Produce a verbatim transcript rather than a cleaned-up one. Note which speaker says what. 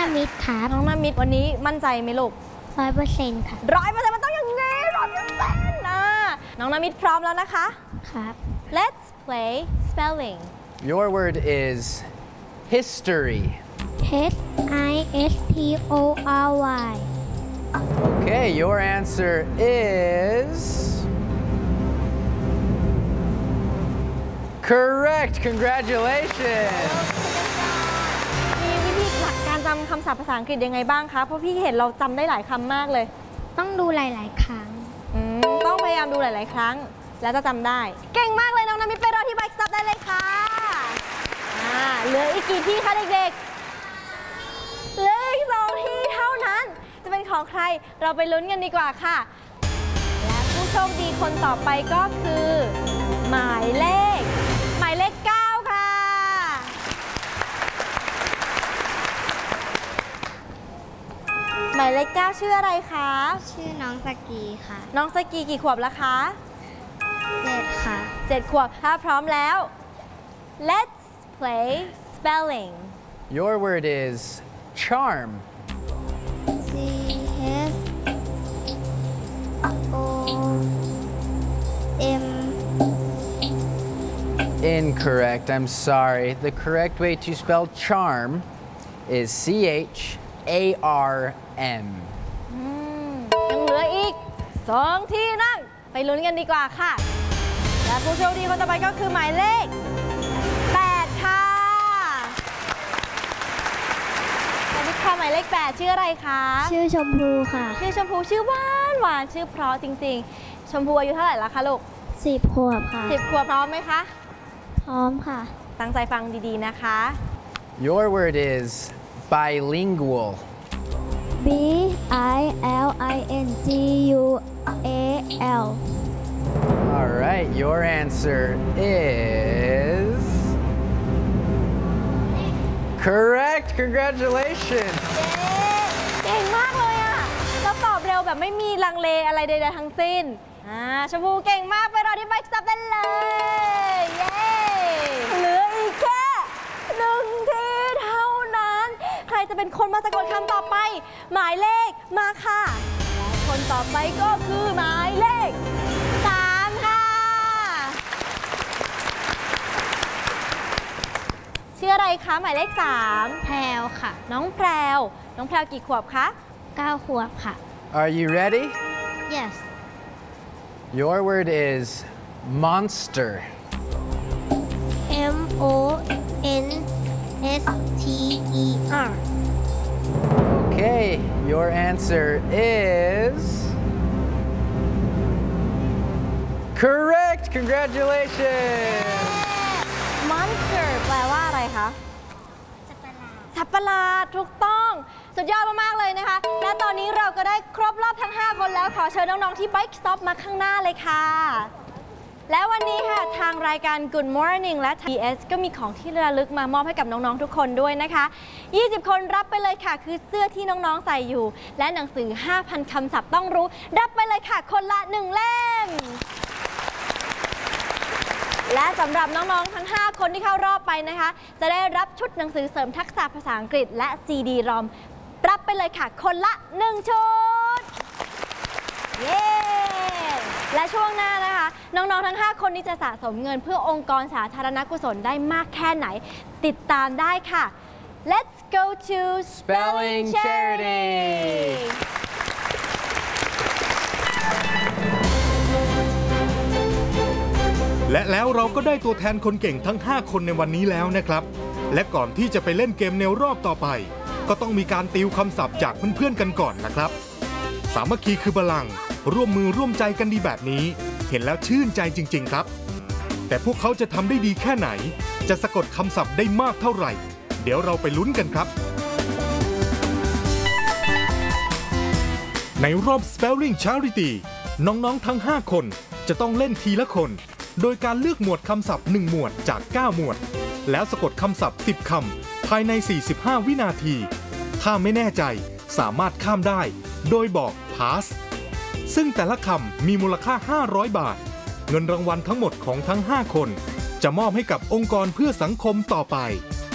Speaker 1: นามิดครับ
Speaker 2: น้องนามิดวันนี้มั่นใจไหมลูก
Speaker 1: ร้อยเปอร์เซ็นต์ค่ะ
Speaker 2: ร้อยเปอร์เซ็นต์มันต้องอย่างงี้ร้อยเปอร์เซ็นต์นะน้องนามิดพร้อมแล้วนะคะ
Speaker 1: ครับ
Speaker 2: Let's play spelling
Speaker 3: Your word is history
Speaker 1: H I S T O R Y
Speaker 3: Okay, your answer is correct. Congratulations.
Speaker 2: มีวิธีหลักการจำคำศัพท์ภาษาอังกฤษยังไงบ้างคะเพราะพี่เห็นเราจำได้หลายคำมากเลย
Speaker 1: ต้องดูหลายๆครั้ง
Speaker 2: ต้องพยายามดูหลายๆครั้งแล้วจะจำได้เก่งมากเลยน้องนามิดไปรอที่ Bike Stop ได้เลยค่ะเหลืออีกกี่ที่คะเด็กๆเหลืออีกสองที่เท่านั้นจะเป็นของใครเราไปลุ้นกันดีกว่าค่ะและผู้โชคดีคนต่อไปก็คือหมายเลขหมายเลขเก้าค่ะหมายเลขเก้าชื่ออะไรคะ
Speaker 1: ชื่อน้องสกีค่ะ
Speaker 2: น้องสกีกี่ขวบแล้วคะ
Speaker 1: เจ็ดค่ะ
Speaker 2: เจ็ดขวบถ้าพร้อมแล้ว Let's play spelling
Speaker 3: Your word is charm
Speaker 1: C H O M
Speaker 3: Incorrect. I'm sorry. The correct way to spell charm is C H A R M
Speaker 2: ยังเหลืออีกสองที่นั่งไปลุ้นกันดีกว่าค่ะและผู้โชคดีคนต่อไปก็คือหมายเลขแปดค่ะสวัสดีค่ะหมายเลขแปดชื่ออะไรคะ
Speaker 1: ชื่อชมพูค่ะ
Speaker 2: ชื่อชมพูชื่อหวานหวานชื่อเพราะจริงๆชมพูอายุเท่าไหร่แล้วคะลูก
Speaker 1: สิบขวบค่ะ
Speaker 2: สิบขวบพร้อมไหมคะ
Speaker 1: พร้อมค่ะ
Speaker 2: ตั้งใจฟังดีๆนะคะ
Speaker 3: Your word is bilingual
Speaker 1: B I L I N G U A L
Speaker 3: All right, your answer is correct. Congratulations.
Speaker 2: เก่งมากเลยอ่ะเราตอบเร็วแบบไม่มีลังเลอะไรใดๆทั้งสิ้นอ่าชมพูเก่งมากไปรอที่ Bike Stop ได้เลยเย้เหลืออีกแค่หนึ่งทีเท่านั้นใครจะเป็นคนมาสะกดคำต่อไปหมายเลขมาค่ะและคนต่อไปก็คือหมายเลขสามค่ะชื่ออะไรคะหมายเลขสาม
Speaker 1: แพรวค่ะ
Speaker 2: น้องแพรวน้องแพรวกี่ขวบคะ
Speaker 1: เก้าขวบค่ะ
Speaker 3: Are you ready?
Speaker 1: Yes
Speaker 3: Your word is monster
Speaker 1: M O N S T E R
Speaker 3: Okay, your answer is correct. Congratulations.
Speaker 2: Monster แปลว่าอะไรคะ
Speaker 1: สัตว์ประหลาด
Speaker 2: สัตว์ประหลาดถูกต้องสุดยอดมากๆเลยนะคะและตอนนี้เราก็ได้ครบรอบทั้งห้าคนแล้วขอเชิญน้องๆที่ Bike Stop มาข้างหน้าเลยค่ะและวันนี้ค่ะทางรายการ Good Morning และ ที เอส ก็มีของที่ระลึกมามอบให้กับน้องๆทุกคนด้วยนะคะยี่สิบคนรับไปเลยค่ะคือเสื้อที่น้องๆใส่อยู่และหนังสือ ห้าพัน คำศัพท์ต้องรู้รับไปเลยค่ะคนละหนึ่งเล่มและสำหรับน้องๆทั้งห้าคนที่เข้ารอบไปนะคะจะได้รับชุดหนังสือเสริมทักษะภาษาอังกฤษและ ซี ดี รอม รับไปเลยค่ะคนละหนึ่งชุดเย้และช่วงหน้านะคะน้องๆทั้งห้าคนนี้จะสะสมเงินเพื่อองค์กรสาธารณกุศลได้มากแค่ไหนติดตามได้ค่ะ Let's go to Spelling Charity
Speaker 4: และแล้วเราก็ได้ตัวแทนคนเก่งทั้งห้าคนในวันนี้แล้วนะครับและก่อนที่จะไปเล่นเกมในรอบต่อไปก็ต้องมีการติวคำศัพท์จากเพื่อนๆกันก่อนนะครับสามัคคีคือพลังร่วมมือร่วมใจกันดีแบบนี้เห็นแล้วชื่นใจจริงๆครับแต่พวกเขาจะทำได้ดีแค่ไหนจะสะกดคำศัพท์ได้มากเท่าไหร่เดี๋ยวเราไปลุ้นกันครับในรอบ Spelling Charity น้องๆทั้งห้าคนจะต้องเล่นทีละคนโดยการเลือกหมวดคำศัพท์หนึ่งหมวดจากเก้าหมวดแล้วสะกดคำศัพท์สิบคำภายในสี่สิบห้าวินาทีถ้าไม่แน่ใจสามารถข้ามได้โดยบอก pass ซึ่งแต่ละคำมีมูลค่าห้าร้อยบาทเงินรางวัลทั้งหมดของทั้งห้าคนจะมอบให้กับองค์กรเพื่อสังคมต่อไป